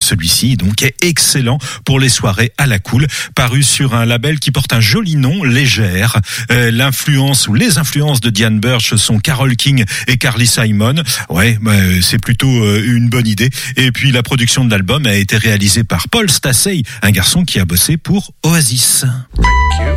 celui-ci donc est excellent pour les soirées à la cool, paru sur un label qui porte un joli nom, Légère. L'influence ou les influences de Diane Birch sont Carole King et Carly Simon. Ouais, c'est plutôt une bonne idée. Et puis la production de l'album a été réalisée par Paul Stacey, un garçon qui a bossé pour Oasis.